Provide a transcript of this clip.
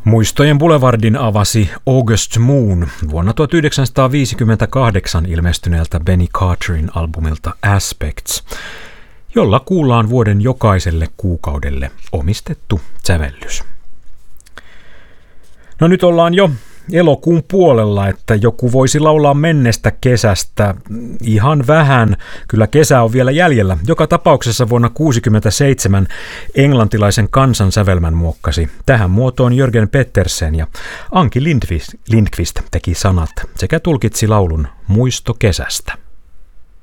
Muistojen Boulevardin avasi August Moon vuonna 1958 ilmestyneeltä Benny Carterin albumilta Aspects, jolla kuullaan vuoden jokaiselle kuukaudelle omistettu sävellys. No nyt ollaan jo elokuun puolella, että joku voisi laulaa menneestä kesästä ihan vähän. Kyllä kesä on vielä jäljellä. Joka tapauksessa vuonna 1967 englantilaisen kansansävelmän muokkasi tähän muotoon Jörgen Pettersen ja Anki Lindqvist teki sanat sekä tulkitsi laulun Muisto kesästä.